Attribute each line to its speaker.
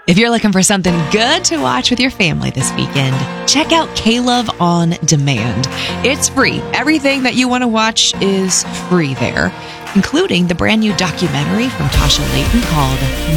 Speaker 1: If you're looking for something good to watch with your family this weekend, check out K-Love On Demand. It's free. Everything that you want to watch is free there, including the brand new documentary from Tasha Layton called